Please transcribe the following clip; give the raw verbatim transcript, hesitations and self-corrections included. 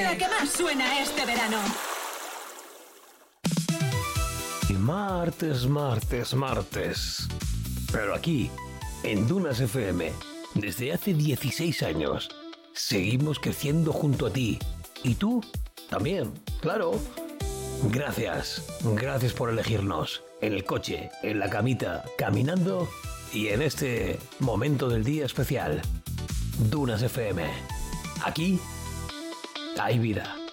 La que más suena este verano. Y martes, martes, martes. Pero aquí, en Dunas F M, desde hace dieciséis años, seguimos creciendo junto a ti. Y tú también, claro. Gracias, gracias por elegirnos. En el coche, en la camita, caminando y en este momento del día especial. Dunas F M. Aquí hay vida.